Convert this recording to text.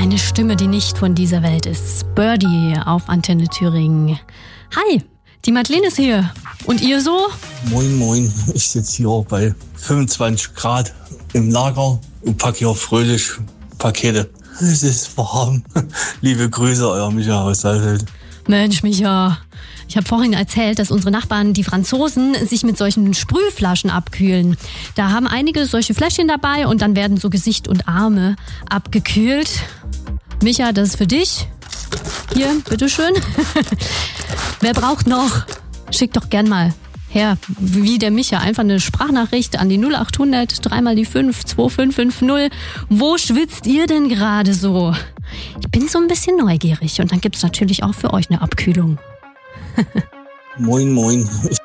Eine Stimme, die nicht von dieser Welt ist. Birdie auf Antenne Thüringen. Hi, die Madeleine ist hier. Und ihr so? Moin, moin. Ich sitze hier bei 25 Grad im Lager und packe hier fröhlich Pakete. Es ist warm. Liebe Grüße, euer Micha aus Salfeld. Mensch, Micha. Ich habe vorhin erzählt, dass unsere Nachbarn, die Franzosen, sich mit solchen Sprühflaschen abkühlen. Da haben einige solche Fläschchen dabei und dann werden so Gesicht und Arme abgekühlt. Micha, das ist für dich. Hier, bitteschön. Wer braucht noch? Schick doch gern mal her, wie der Micha, einfach eine Sprachnachricht an die 0800 3 die 5 2550. Wo schwitzt ihr denn gerade so? Ich bin so ein bisschen neugierig und dann gibt's natürlich auch für euch eine Abkühlung. Moin, moin.